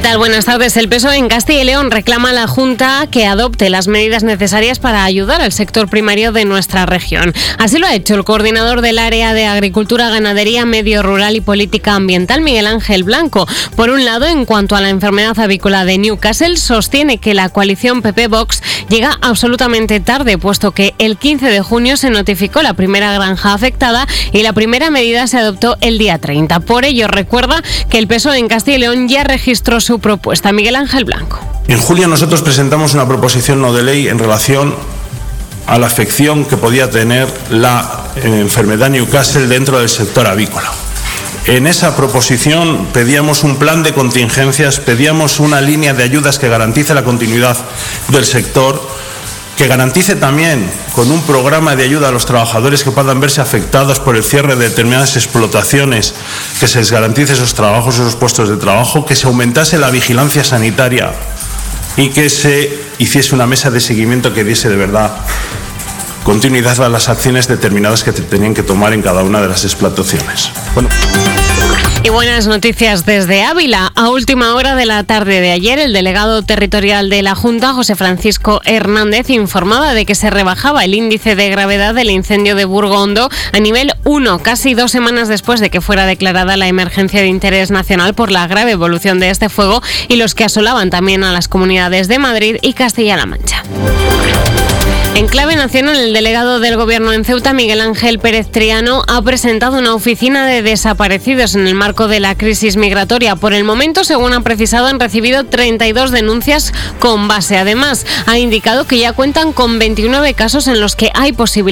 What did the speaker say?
tal? Buenas tardes. El PSOE en Castilla y León reclama a la Junta que adopte las medidas necesarias para ayudar al sector primario de nuestra región. Así lo ha hecho el coordinador del área de Agricultura, Ganadería, Medio Rural y Política Ambiental, Miguel Ángel Blanco. Por un lado, en cuanto a la enfermedad avícola de Newcastle, sostiene que la coalición PP-Vox llega absolutamente tarde, puesto que el 15 de junio se notificó la primera granja afectada y la primera medida se adoptó el día 30. Por ello, recuerda que el PSOE en Castilla y León ya registró su propuesta. Miguel Ángel Blanco. En julio nosotros presentamos una proposición no de ley en relación a la afección que podía tener la enfermedad Newcastle dentro del sector avícola. En esa proposición pedíamos un plan de contingencias, pedíamos una línea de ayudas que garantice la continuidad del sector, que garantice también con un programa de ayuda a los trabajadores que puedan verse afectados por el cierre de determinadas explotaciones, que se les garantice esos trabajos, esos puestos de trabajo, que se aumentase la vigilancia sanitaria y que se hiciese una mesa de seguimiento que diese de verdad continuidad a las acciones determinadas que tenían que tomar en cada una de las explotaciones. Y buenas noticias desde Ávila. A última hora de la tarde de ayer, el delegado territorial de la Junta, José Francisco Hernández, informaba de que se rebajaba el índice de gravedad del incendio de Burgondo a nivel 1, casi 2 semanas después de que fuera declarada la emergencia de interés nacional por la grave evolución de este fuego y los que asolaban también a las comunidades de Madrid y Castilla-La Mancha. En clave nacional, el delegado del Gobierno en Ceuta, Miguel Ángel Pérez Triano, ha presentado una oficina de desaparecidos en el marco de la crisis migratoria. Por el momento, según ha precisado, han recibido 32 denuncias con base. Además, ha indicado que ya cuentan con 29 casos en los que hay posibilidad